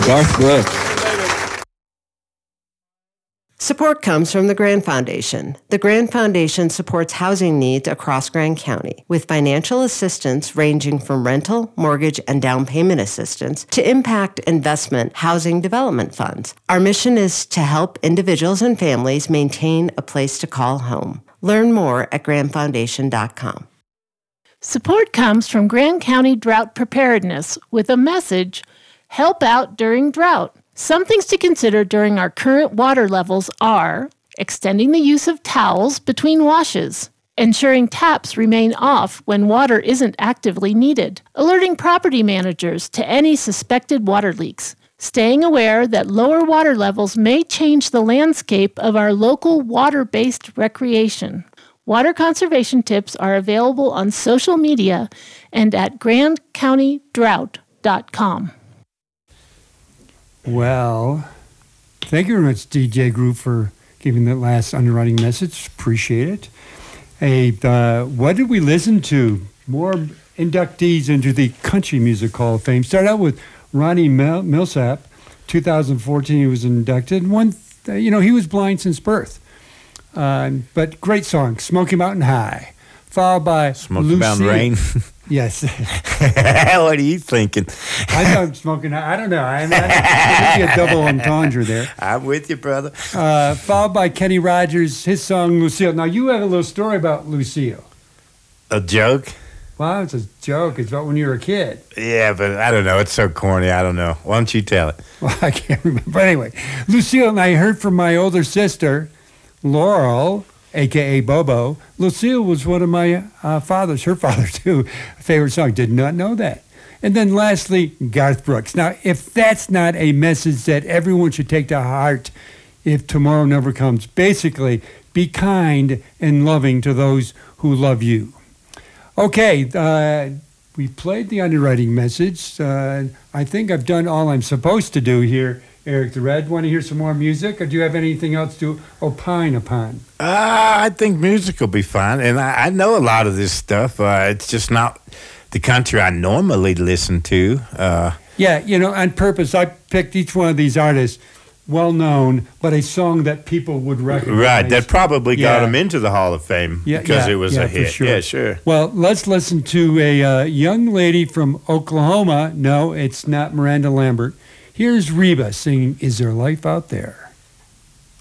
Garth Brooks. Support comes from the Grand Foundation. The Grand Foundation supports housing needs across Grand County with financial assistance ranging from rental, mortgage, and down payment assistance to impact investment housing development funds. Our mission is to help individuals and families maintain a place to call home. Learn more at grandfoundation.com. Support comes from Grand County Drought Preparedness with a message, help out during drought. Some things to consider during our current water levels are extending the use of towels between washes, ensuring taps remain off when water isn't actively needed, alerting property managers to any suspected water leaks, staying aware that lower water levels may change the landscape of our local water-based recreation. Water conservation tips are available on social media and at grandcountydrought.com. Well, thank you very much, DJ Group, for giving that last underwriting message. Appreciate it. Hey, what did we listen to? More inductees into the Country Music Hall of Fame. Started out with Ronnie Milsap. 2014, he was inducted. He was blind since birth. But great song, Smoky Mountain High. Followed by Smoky Mountain Rain. Yes. What are you thinking? I thought smoking. I don't know. I maybe a double entendre there. I'm with you, brother. Followed by Kenny Rogers, his song Lucille. Now you have a little story about Lucille. A joke? Well, it's a joke. It's about when you were a kid. Yeah, but I don't know. It's so corny. I don't know. Why don't you tell it? Well, I can't remember. But anyway, Lucille, and I heard from my older sister, Laurel, a.k.a. Bobo. Lucille was one of my her father too, favorite song. Did not know that. And then lastly, Garth Brooks. Now, if that's not a message that everyone should take to heart if tomorrow never comes, basically, be kind and loving to those who love you. Okay, we played the underwriting message. I think I've done all I'm supposed to do here. Eric the Red, want to hear some more music, or do you have anything else to opine upon? I think music will be fine, and I know a lot of this stuff. It's just not the country I normally listen to. Yeah, on purpose, I picked each one of these artists, well-known, but a song that people would recognize. Right, that probably got them into the Hall of Fame because it was a hit. Sure. Yeah, sure. Well, let's listen to a young lady from Oklahoma. No, it's not Miranda Lambert. Here's Reba singing, Is There Life Out There?